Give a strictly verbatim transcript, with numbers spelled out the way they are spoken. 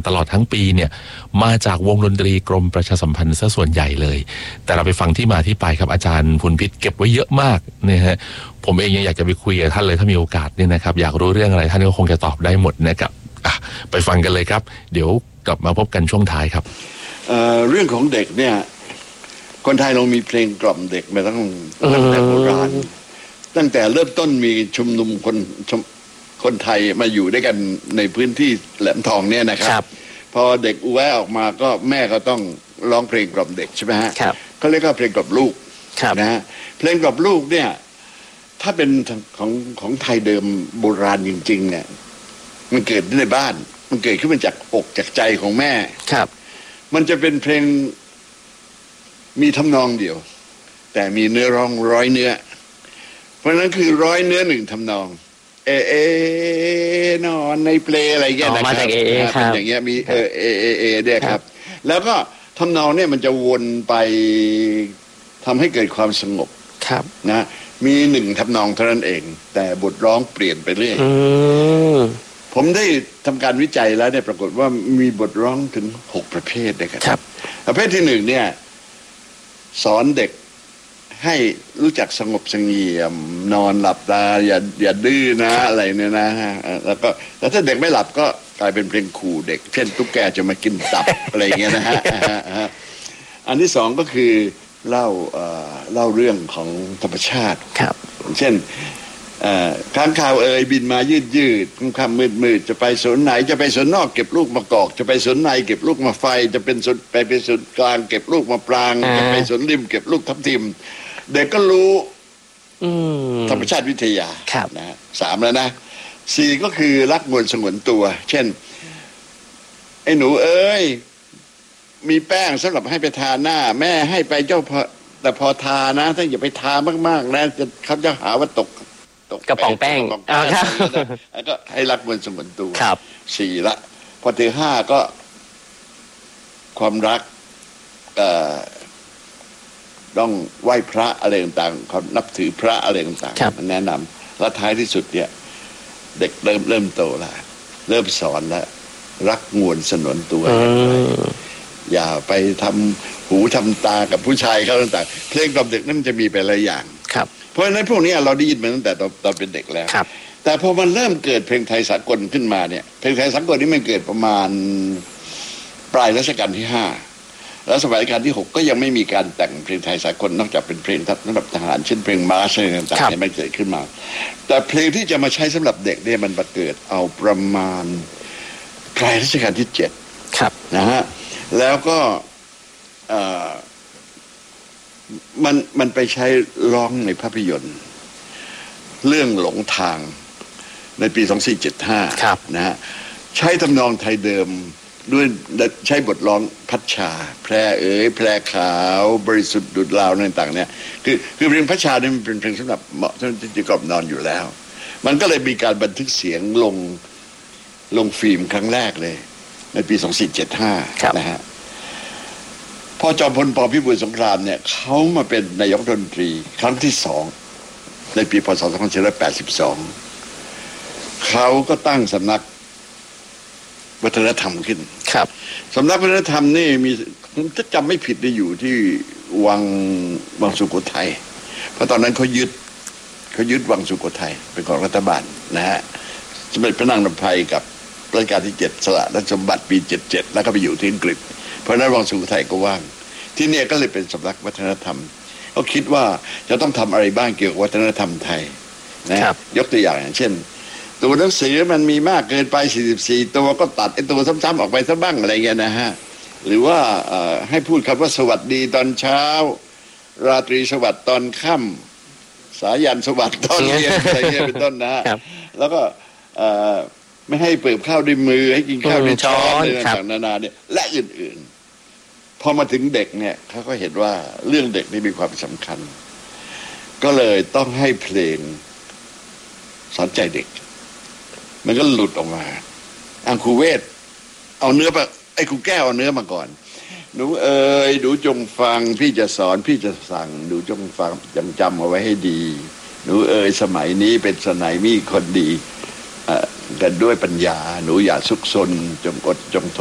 ลอดทั้งปีเนี่ยมาจากวงดนตรีกรมประชาสัมพันธ์ซะส่วนใหญ่เลยแต่เราไปฟังที่มาที่ไปครับอาจารย์พุนพิษเก็บไว้เยอะมากนะฮะผมเองยังอยากจะไปคุยกับท่านเลยถ้ามีโอกาสเนี่ยนะครับอยากรู้เรื่องอะไรท่านก็คงจะตอบได้หมดนะครับอ่ะไปฟังกันเลยครับเดี๋ยวกลับมาพบกันช่วงท้ายครับเอ่อเรื่องของเด็กเนี่ยคนไทยเรามีเพลงกล่อมเด็กมาตั้งตั้งแต่โบราณตั้งแต่เริ่มต้นมีชุมนุมคนคนไทยมาอยู่ด้วยกันในพื้นที่แหลมทองเนี่ยนะครับพอเด็กแวะออกมาก็แม่ก็ต้องร้องเพลงกล่อมเด็กใช่ไหมฮะเขาเรียกว่าเพลงกล่อมลูกนะฮะเพลงกล่อมลูกเนี่ยถ้าเป็นของของไทยเดิมโบราณจริงๆเนี่ยมันเกิดในบ้านมันเกิดขึ้นมาจากอกจากใจของแม่ครับมันจะเป็นเพลงมีทำนองเดียวแต่มีเนื้อร้องร้อยเนื้อเพราะนั้นคือร้อยเนื้อหนึ่งทำนองเอเอนอนในเปลอะไรเงี้ยนะครับเป็นอย่างเงี้ยมีเอเอเอเอเนี่ยครับแล้วก็ทำนองเนี่ยมันจะวนไปทำให้เกิดความสงบครับนะมีหนึ่งทำนองเท่านั้นเองแต่บทร้องเปลี่ยนไปเรื่อยผมได้ทำการวิจัยแล้วเนี่ยปรากฏว่ามีบทร้องถึงหกประเภทเลยครับประเภทที่หนึ่งเนี่ยสอนเด็กให้รู้จักสงบเสงี่ยมนอนหลับตาอย่าอย่าดื้อนะอะไรเนี่ยนะฮะแล้วก็แล้วถ้าเด็กไม่หลับก็กลายเป็นเพลงขู่เด็กเช่นตุ๊กแกจะมากินตับ อะไรอย่างเงี้ยนะฮะอันที่สองก็คือเล่าเล่าเรื่องของธรรมชาติครับเช่นค้างคาวเอ่ยบินมายืดยืดค่ำมืดมืดจะไปสวนไหนจะไปสวนนอกเก็บลูกมะกอกจะไปสวนในเก็บลูกมะไฟจะเป็นสวนไปเป็นสวนกลางเก็บลูกมะปรางจะไปสวนริมเก็บลูกทับทิมเด็กก็รู้ธรรมชาติวิทยานะสามแล้วนะสี่ก็คือรักงวนสงวนตัวเช่นไอ้หนูเอ้ยมีแป้งสำหรับให้ไปทาหน้าแม่ให้ไปเจ้าพอแต่พอทานะถ้าอย่าไปทามากๆนะจะเขาจะหาว่าตกกระป๋องแป้งอ่าครับแล้วก็ให้รักมวลสมวนตัวสี่ละพอถึงห้าก็ความรักต้องไหว้พระอะไรต่างๆความนับถือพระอะไรต่างๆมันแนะนำแล้วท้ายที่สุดเนี่ยเด็กเริ่มเริ่มโตแล้วเริ่มสอนแล้วรักงวนสนวนตัวอย่าไปทำหูทำตากับผู้ชายเขาต่างๆเพลงกล่อมเด็กนั่นมันจะมีไปหลายอย่างเพราะฉะนั้นพวกนี้เราได้ยินมาตั้งแต่ตอนเป็นเด็กแล้วแต่พอมันเริ่มเกิดเพลงไทยสากลขึ้นมาเนี่ยเพลงไทยสากลนี่มันเกิดประมาณปลายรัชกาลที่ห้าแล้วสมัยรัชกาลที่หกก็ยังไม่มีการแต่งเพลงไทยสากลนอกจากเป็นเพลงสำหรับทหารเช่นเพลงมาร์ชอะไรต่างๆเนี่ยไม่เกิดขึ้นมาแต่เพลงที่จะมาใช้สำหรับเด็กเนี่ยมันมาเกิดเอาประมาณปลายรัชกาลที่เจ็ดนะฮะแล้วก็มันมันไปใช้ร้องในภาพยนตร์เรื่องหลงทางในปีสองพันสี่ร้อยเจ็ดสิบห้านะฮะใช้ทำนองไทยเดิมด้วยใช้บทร้องพัชชาแพรเอ๋ยแพรขาวบริสุทธิ์ดุจลาวต่างๆเนี่ยคือคือเพลงพัชชาเนี่ยมันเป็นเพลงสำหรับเหมาะที่จะกล่อมนอนอยู่แล้วมันก็เลยมีการบันทึกเสียงลงลงฟิล์มครั้งแรกเลยในปีสองพันสี่ร้อยเจ็ดสิบห้านะฮะพอจอมพลป.พิบูลสงครามเนี่ยเขามาเป็นนายกรัฐมนตรีครั้งที่สองในปีพ.ศ. สองพันสี่ร้อยแปดสิบสองเขาก็ตั้งสำนักวัฒนธรรมขึ้นครับสำนักวัฒนธรรมนี่มีถ้าจำไม่ผิดได้อยู่ที่วังวังสุโขทัยเพราะตอนนั้นเขายึดเขายึดวังสุโขทัยเป็นของรัฐบาลนะฮะสมเด็จพระนางลำไพกับรัชกาลที่เจ็ดสละราชสมบัติปีเจ็ดเจ็ดแล้วก็ไปอยู่ที่อังกฤษเพราะนั้นวังสุโขทัยก็ว่างที่นี่ก็เลยเป็นสำนักวัฒนธรรมเขาคิดว่าจะต้องทำอะไรบ้างเกี่ยวกับวัฒนธรรมไทยนะยกตัวอย่างอย่างเช่นตัวหนังสือมันมีมากเกินไปสี่สิบสี่ตัวก็ตัดไอ้ตัวซ้ำๆออกไปซะบ้างอะไรเงี้ยนะฮะหรือว่าให้พูดคำว่าสวัสดีตอนเช้าราตรีสวัสดิ์ตอนค่ำสายันสวัสดิ์ตอนเย็นอะไรเงี้ยเป็นต้นนะฮะแล้วก็ไม่ให้เปิบข้าวด้วยมือให้กินข้าวด้วยช้อนอะไรต่างๆนานาเนี่ยและอื่นๆพอมาถึงเด็กเนี่ยเขาก็เห็นว่าเรื่องเด็กนี่มีความสำคัญก็เลยต้องให้เพลงสอนใจเด็กมันก็หลุดออกมาอังครูเวทเอาเนื้อไปไอ้ครูแก้วเอาเนื้อมาก่อนหนูเอ๋ยหนูจงฟังพี่จะสอนพี่จะสั่งหนูจงฟังจำจำเอาไว้ให้ดีหนูเอ๋ยสมัยนี้เป็นสมัยมีคนดีกันด้วยปัญญาหนูอย่าซุกซนจงอดจงท